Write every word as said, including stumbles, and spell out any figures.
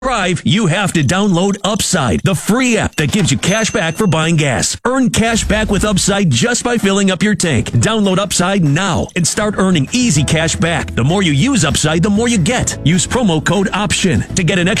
Drive, you have to download Upside, the free app that gives you cash back for buying gas. Earn cash back with Upside just by filling up your tank. Download Upside now and start earning easy cash back. The more you use Upside, the more you get. Use promo code OPTION to get an extra